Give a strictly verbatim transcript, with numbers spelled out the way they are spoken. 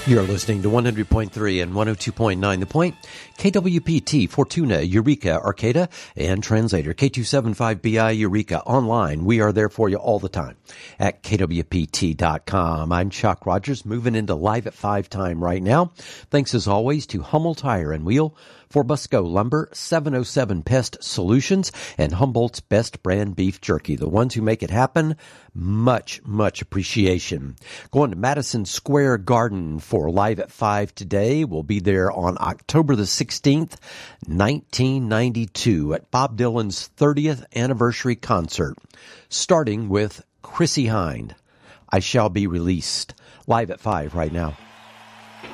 You're listening to one hundred point three and one oh two point nine The Point, K W P T, Fortuna, Eureka, Arcata, and Translator, K two seventy-five B I, Eureka. Online, we are there for you all the time at K W P T dot com. I'm Chuck Rogers, moving into Live at five time right now. Thanks as always to Hummel Tire and Wheel, for Busco Lumber, seven oh seven Pest Solutions, and Humboldt's Best Brand Beef Jerky. The ones who make it happen, much, much appreciation. Going to Madison Square Garden for Live at five today. We'll be there on October the sixteenth, nineteen ninety-two at Bob Dylan's thirtieth anniversary concert, starting with Chrissie Hynde. I Shall Be Released. Live at five right now.